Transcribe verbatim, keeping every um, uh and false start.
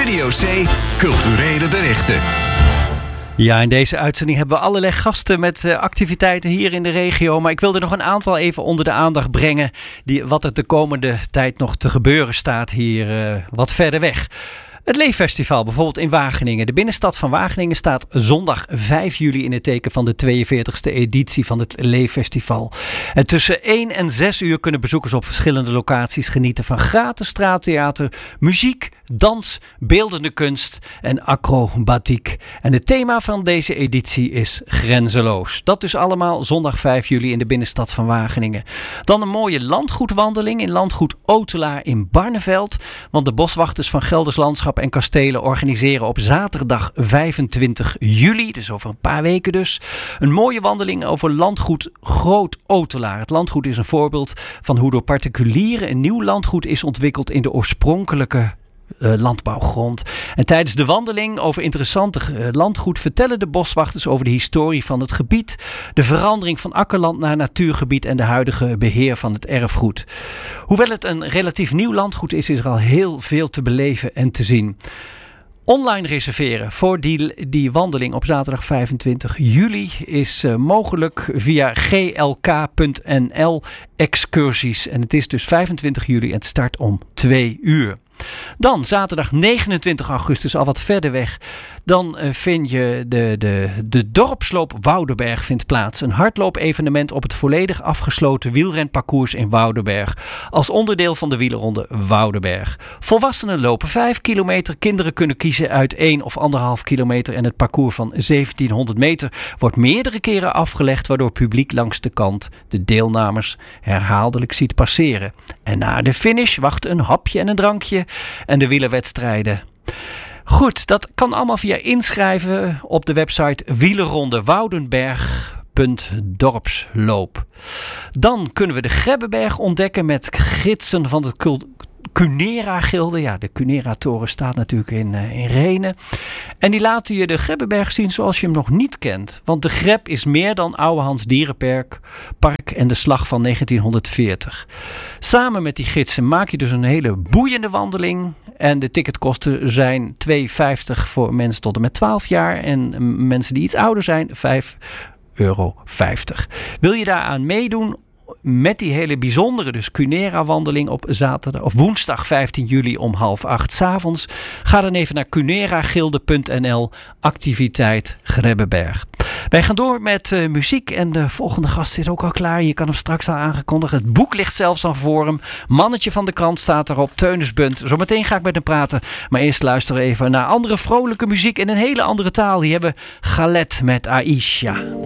Studio C Culturele Berichten. Ja, in deze uitzending hebben we allerlei gasten met uh, activiteiten hier in de regio. Maar ik wilde nog een aantal even onder de aandacht brengen. Die, wat er de komende tijd nog te gebeuren staat hier uh, wat verder weg. Het Leeffestival bijvoorbeeld in Wageningen. De binnenstad van Wageningen staat zondag vijf juli in het teken van de tweeënveertigste editie van het Leeffestival. En tussen één en zes uur kunnen bezoekers op verschillende locaties genieten van gratis straattheater, muziek, dans, beeldende kunst en acrobatiek. En het thema van deze editie is grenzeloos. Dat dus allemaal zondag vijf juli in de binnenstad van Wageningen. Dan een mooie landgoedwandeling in landgoed Otelaar in Barneveld. Want de boswachters van Gelders Landschap en Kastelen organiseren op zaterdag vijfentwintig juli, dus over een paar weken dus, een mooie wandeling over landgoed Groot Otelaar. Het landgoed is een voorbeeld van hoe door particulieren een nieuw landgoed is ontwikkeld in de oorspronkelijke Uh, landbouwgrond. En tijdens de wandeling over interessante uh, landgoed vertellen de boswachters over de historie van het gebied, de verandering van akkerland naar natuurgebied en de huidige beheer van het erfgoed. Hoewel het een relatief nieuw landgoed is, is er al heel veel te beleven en te zien. Online reserveren voor die, die wandeling op zaterdag vijfentwintig juli is uh, mogelijk via g l k punt n l excursies. En het is dus vijfentwintig juli en het start om twee uur. Dan zaterdag negenentwintig augustus, al wat verder weg. Dan uh, vind je de, de, de dorpsloop Woudenberg vindt plaats. Een hardloopevenement op het volledig afgesloten wielrenparcours in Woudenberg. Als onderdeel van de wielerronde Woudenberg. Volwassenen lopen vijf kilometer. Kinderen kunnen kiezen uit één of anderhalf kilometer. En het parcours van zeventienhonderd meter wordt meerdere keren afgelegd. Waardoor publiek langs de kant de deelnemers herhaaldelijk ziet passeren. En na de finish wacht een hapje en een drankje. En de wielerwedstrijden. Goed, dat kan allemaal via inschrijven op de website wielerronde woudenberg punt dorpsloop. Dan kunnen we de Grebbeberg ontdekken met gidsen van het cult- Cunera-gilde. Ja, de Cunera-toren staat natuurlijk in, uh, in Rhenen. En die laten je de Grebbeberg zien zoals je hem nog niet kent. Want de Greb is meer dan Ouwehands Dierenpark park en de slag van negentienhonderdveertig. Samen met die gidsen maak je dus een hele boeiende wandeling. En de ticketkosten zijn twee euro vijftig voor mensen tot en met twaalf jaar. En mensen die iets ouder zijn, vijf euro vijftig. Wil je daaraan meedoen? Met die hele bijzondere dus Cunera-wandeling op zaterdag of woensdag vijftien juli om half acht 's avonds. Ga dan even naar cuneragilde punt n l, activiteit Grebbeberg. Wij gaan door met uh, muziek en de volgende gast is ook al klaar. Je kan hem straks al aangekondigen. Het boek ligt zelfs al voor hem. Mannetje van de krant staat erop. Teunis Bunt. Zometeen ga ik met hem praten. Maar eerst luisteren we even naar andere vrolijke muziek in een hele andere taal. Hier hebben we Galet met Aisha.